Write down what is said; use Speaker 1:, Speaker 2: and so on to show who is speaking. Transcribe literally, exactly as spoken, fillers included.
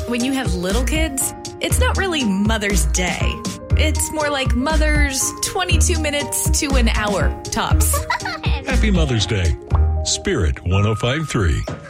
Speaker 1: when you have little kids, it's not really Mother's Day. It's more like Mother's twenty-two minutes to an hour, tops.
Speaker 2: Happy Mother's Day. Spirit one oh five point three.